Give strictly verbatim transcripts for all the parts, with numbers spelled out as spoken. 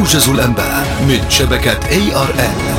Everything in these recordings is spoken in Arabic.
موجز الأنباء من شبكة إيه آر إل.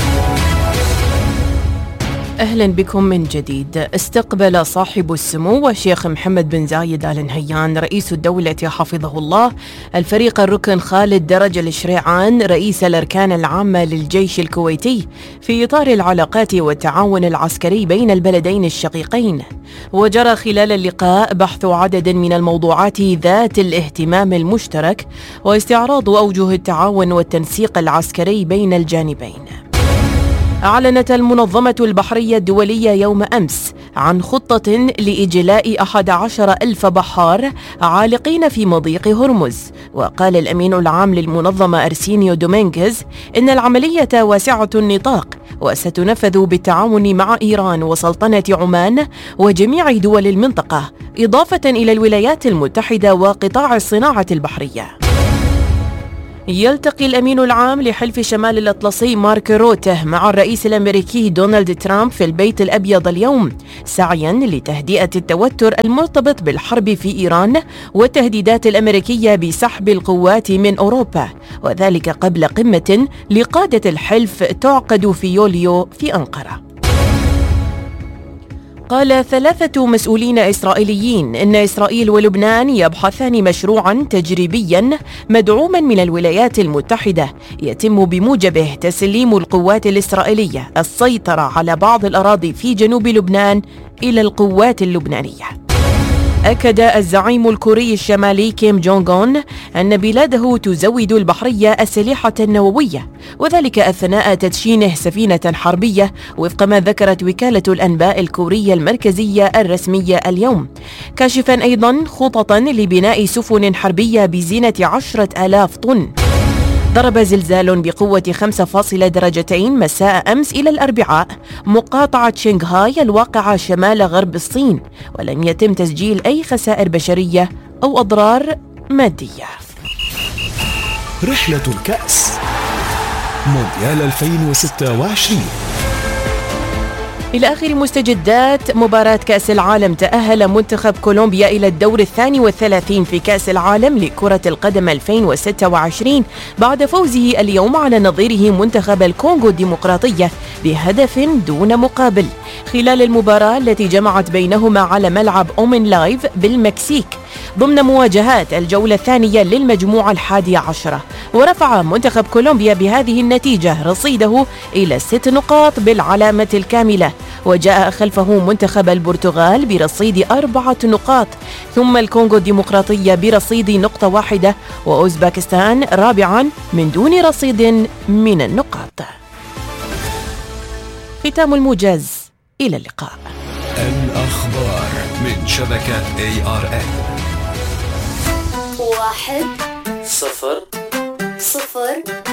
أهلا بكم من جديد. استقبل صاحب السمو الشيخ محمد بن زايد آل نهيان رئيس الدولة حفظه الله الفريق الركن خالد درج الشريعان رئيس الأركان العامة للجيش الكويتي في إطار العلاقات والتعاون العسكري بين البلدين الشقيقين. وجرى خلال اللقاء بحث عدد من الموضوعات ذات الاهتمام المشترك واستعراض أوجه التعاون والتنسيق العسكري بين الجانبين. أعلنت المنظمة البحرية الدولية يوم أمس عن خطة لإجلاء أحد عشر ألف بحار عالقين في مضيق هرمز. وقال الأمين العام للمنظمة أرسينيو دومينغيز إن العملية واسعة النطاق وستنفذ بالتعاون مع إيران وسلطنة عمان وجميع دول المنطقة، إضافة إلى الولايات المتحدة وقطاع الصناعة البحرية. يلتقي الأمين العام لحلف شمال الأطلسي مارك روته مع الرئيس الأمريكي دونالد ترامب في البيت الأبيض اليوم سعياً لتهدئة التوتر المرتبط بالحرب في إيران والتهديدات الأمريكية بسحب القوات من أوروبا، وذلك قبل قمة لقادة الحلف تعقد في يوليو في أنقرة. قال ثلاثة مسؤولين إسرائيليين إن إسرائيل ولبنان يبحثان مشروعاً تجريبياً مدعوماً من الولايات المتحدة يتم بموجبه تسليم القوات الإسرائيلية السيطرة على بعض الأراضي في جنوب لبنان إلى القوات اللبنانية. أكد الزعيم الكوري الشمالي كيم جونغ أون أن بلاده تزود البحرية أسلحة نووية، وذلك أثناء تدشينه سفينة حربية وفق ما ذكرت وكالة الأنباء الكورية المركزية الرسمية اليوم، كاشفا أيضا خططا لبناء سفن حربية بزينة عشرة آلاف طن. ضرب زلزال بقوة خمسة فاصلة درجتين مساء أمس إلى الأربعاء مقاطعة شنغهاي الواقعة شمال غرب الصين، ولم يتم تسجيل أي خسائر بشرية أو أضرار مادية. رحلة الكأس مونديال ألفين وستة وعشرين. إلى آخر مستجدات مباراة كأس العالم، تأهل منتخب كولومبيا إلى الدور الثاني والثلاثين في كأس العالم لكرة القدم ألفين وستة وعشرين بعد فوزه اليوم على نظيره منتخب الكونغو الديمقراطية بهدف دون مقابل خلال المباراة التي جمعت بينهما على ملعب أومن لايف بالمكسيك ضمن مواجهات الجولة الثانية للمجموعة الحادية عشرة. ورفع منتخب كولومبيا بهذه النتيجة رصيده إلى ست نقاط بالعلامة الكاملة، وجاء خلفه منتخب البرتغال برصيد أربعة نقاط، ثم الكونغو الديمقراطية برصيد نقطة واحدة، وأوزباكستان رابعا من دون رصيد من النقاط. ختام الموجز، إلى اللقاء. الأخبار من شبكة إيه آر إل. واحد صفر صفر